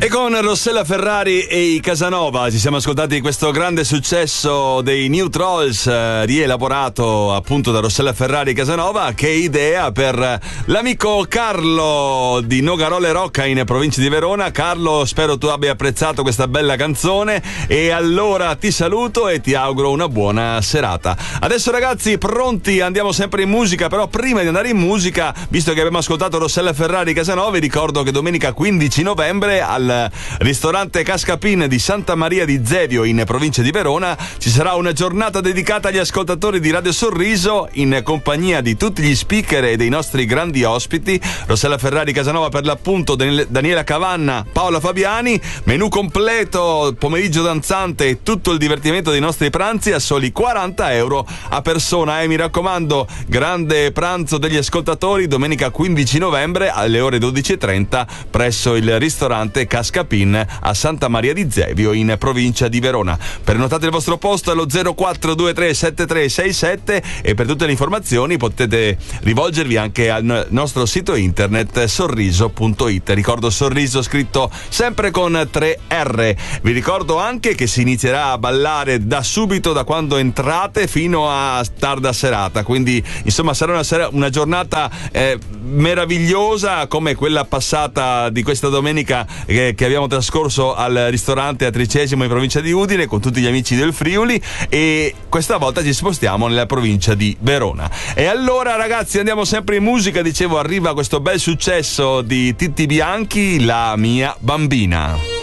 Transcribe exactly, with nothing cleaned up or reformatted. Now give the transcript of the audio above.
E con Rossella Ferrari e i Casanova ci siamo ascoltati questo grande successo dei New Trolls, eh, rielaborato appunto da Rossella Ferrari e Casanova. Che idea per l'amico Carlo di Nogarole Rocca in provincia di Verona. Carlo, spero tu abbia apprezzato questa bella canzone e allora ti saluto e ti auguro una buona serata. Adesso ragazzi, pronti? Andiamo sempre in musica, però prima di andare in musica, visto che abbiamo ascoltato Rossella Ferrari e Casanova, vi ricordo che domenica quindici novembre al ristorante Cascapin di Santa Maria di Zevio in provincia di Verona ci sarà una giornata dedicata agli ascoltatori di Radio Sorriso in compagnia di tutti gli speaker e dei nostri grandi ospiti, Rossella Ferrari Casanova per l'appunto, Daniela Cavanna, Paola Fabiani, menù completo, pomeriggio danzante e tutto il divertimento dei nostri pranzi a soli quaranta euro a persona. E mi raccomando, grande pranzo degli ascoltatori domenica quindici novembre alle ore dodici e trenta presso il ristorante Cascapin a Santa Maria di Zevio in provincia di Verona. Prenotate il vostro posto allo zero quattro due tre sette tre sei sette e per tutte le informazioni potete rivolgervi anche al nostro sito internet sorriso punto it. Ricordo Sorriso scritto sempre con tre erre. Vi ricordo anche che si inizierà a ballare da subito, da quando entrate fino a tarda serata, quindi insomma sarà una, sera, una giornata eh, meravigliosa come quella passata di questa domenica che che abbiamo trascorso al ristorante Atricesimo in provincia di Udine con tutti gli amici del Friuli, e questa volta ci spostiamo nella provincia di Verona. E allora ragazzi, andiamo sempre in musica. Dicevo, arriva questo bel successo di Titti Bianchi, La mia bambina.